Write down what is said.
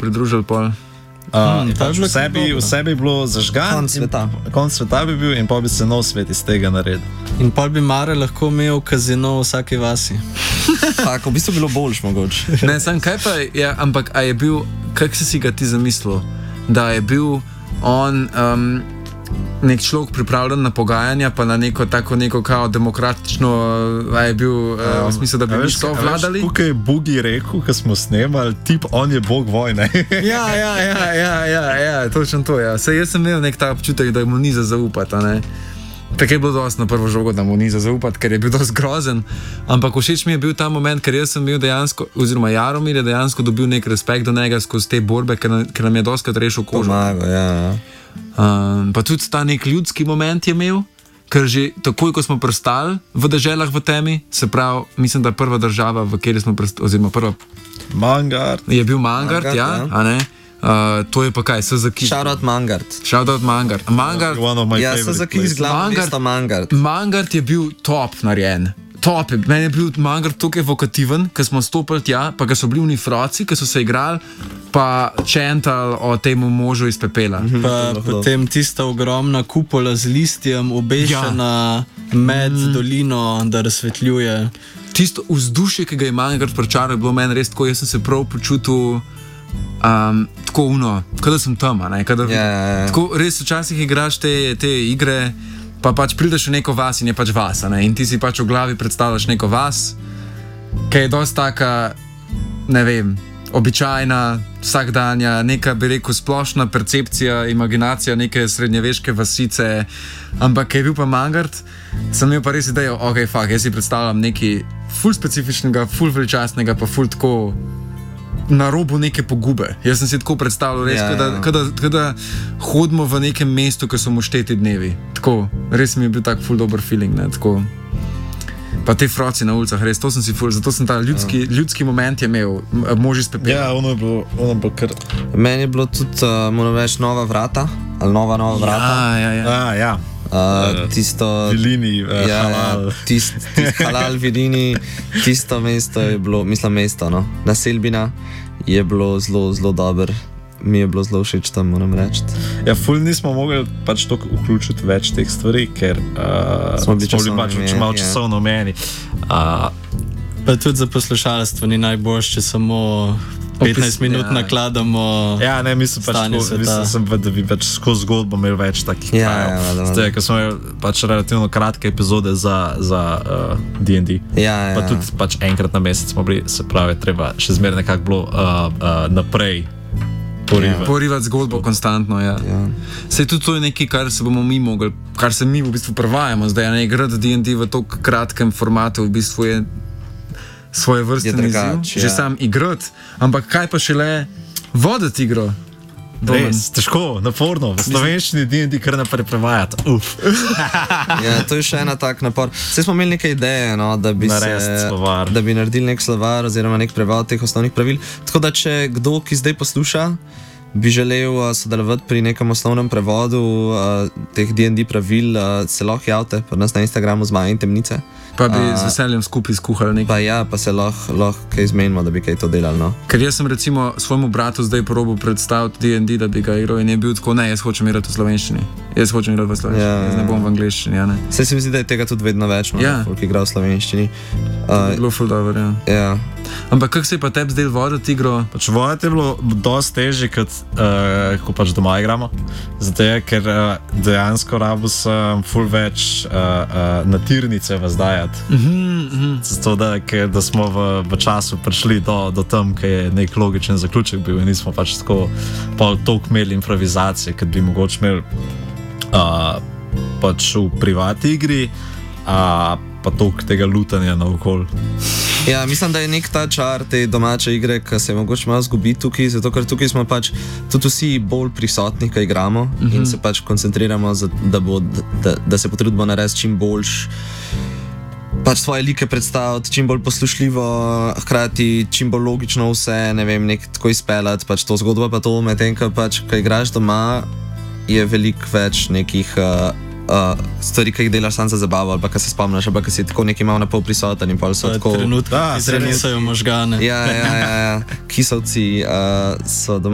pridružili pol. V sebi je bilo zažgan, konc sveta bi bil in pa bi se nov svet iz tega naredil. In pa bi Mare lahko imel kazino v vsaki vasi. Tako, v bistvu bilo boljš mogoče. Ne, sam kaj pa je, ampak a je bil, kak si ga ti zamislil, da je bil on nek človek pripravljen na pogajanja, pa na neko kao demokratično, a je bil v smislu, da bi mi to vladali? Tukaj je Bugi rekel, ko smo snemali, tip, on je bog vojne. Ja, točno to, ja. Sej jaz sem imel nek ta občutek, da mu ni za zaupati, ne. Tako je bilo dosti na prvo žogo, da mu ni za zaupati, ker je bil dosti grozen, ampak všeč mi je bil ta moment, ker jaz sem bil dejansko, oziroma Jaromir je dejansko dobil nek respekt do njega skozi te borbe, ker nam je dostikrat rešil kožo. Pomaga, ja. Pa tudi ta nek ljudski moment je imel, ker že takoj, ko smo pristali v deželah v temi, se pravi, mislim, da prva država, v kateri smo pristali, oziroma prva Mangard. Je bil Mangard, ja, a ne? To je pa kaj, SZK. Shoutout Mangard. Shoutout Mangard. Mangard, ja, SZK izglavno mesto Mangard. Mangard je bil top narejen. Top je. Meni je bil Mangard tukaj evokativen, ko smo stopili tja, pa ko so bili oni froci, ko so se igrali, pa čentali o temu možu iz pepela. Pa potem tista ogromna kupola z listjem obešena med dolino, da razsvetljuje. Tisto vzdušje, ki ga je Mangard pričaral, je bilo meni res tako, jaz sem se prav počutil tako kada sem tam, ne? Tako res včasih igraš te igre, pa pač prideš v neko vas in je pač vas, ne? In ti si pač v glavi predstavljaš neko vas, ki je dosti taka, ne vem, običajna, vsakdanja, neka, bi rekel, splošna percepcija, imaginacija neke srednjeveške vasice, ampak ki je bil pa Mangard, sem imel pa res idejo, jaz si predstavljam nekaj ful specifičnega, ful veličastnega, pa ful tako na robu neke pogube. Jaz sem si tako predstavljal, res, kada hodimo v nekem mestu, ko so mu šteti dnevi. Tako, res mi je bil tak ful dober feeling, ne, tako. Pa te froci na ulicah, res, to sem si ful, zato sem ta ljudski moment je imel, mož iz pepela. Ja, ono je bilo kar... Meni je bilo tudi, moram reči, nova vrata, ali nova vrata. Ja. Tisto Vilini, halal. Tisto halal Vilini, tisto mesto je bilo, mislim mesto, no, naselbina je bilo zelo, zelo dober. Mi je bilo zelo všeč tam, moram reči. Ja, ful nismo mogli pač toliko vključiti več teh stvari, ker smo bili pač malo časovno omejeni. Pa tudi za poslušalstvo ni najboljše, če samo 15 minut nakladamo. Ja, ne, mislim sem, da bi pač skozi zgodbo imel več takih krajev. Zdaj, ko smo imeli pač relativno kratke epizode za D&D. Pa tudi pač enkrat na mesec smo bili, se pravi, treba še zmeraj nekako bilo naprej porivati zgodbo konstantno, ja. Sej tudi to je nekaj, kar se bomo mi mogli, kar se mi v bistvu prevajamo zdaj, ne, igrati D&D v tako kratkem formatu v bistvu je svoje vrsten izziv, že sam igrati, ampak kaj pa šele voditi igro? Res, težko, naporno, v slovenščini D&D kar naprej prevajati. Ja, to je še ena tak napor. Saj smo imeli neke ideje, no, da bi naredili nek slovar oziroma nek prevod teh osnovnih pravil, tako da če kdo, ki zdaj posluša, bi želel sodelovati pri nekem osnovnem prevodu teh D&D pravil, se lahko javite pri nas na Instagramu Zmaje in temnice. Pa bi z veseljem skupaj skuhali nekaj. Pa se lahko kaj izmenimo, da bi kaj to delali, no. Ker jaz sem recimo svojemu bratu zdaj probal predstaviti D&D, da bi ga igral in je bil tako, ne, jaz hočem igrati v slovenščini. Jaz ne bom v angleščini, ja, ne. Saj se mi zdi, da je tega tudi vedno več, no, folk igra v slovenščini. Bilo ful dobro, ja. Ampak kako se je pa tebi zdaj voditi igro? Pač voditi je bilo dosti težje, ko pač doma igramo. Zato je, ker dejansko rabil sem ful več natirnice vzdajati. Zato da smo v času prišli do tam, ki je nek logičen zaključek bil in nismo pač tako toliko imeli improvizacije, kot bi mogoče imeli pač v privati igri, pa toliko tega lutanja naokol. Ja, mislim, da je nek ta čar te domače igre, ki se mogoče malo zgubi tukaj, zato ker tukaj smo pač tudi vsi bolj prisotni, ko igramo in se pač koncentriramo, da se potrudimo narediti čim boljš, pač svoje like predstaviti, čim bolj poslušljivo, hkrati čim bolj logično vse, ne vem, nek tako izpeljati, pač to zgodbo pa to, medtem, ko pač, ko igraš doma, je veliko več nekih stvari, ki jih delaš sam za zabavo, ali pa ki se spomniš, ali pa ki si tako nekaj malo na pol prisoten in pol so tako... Trenutki, ki se nisajo možgane. Ja, kisovci so doma.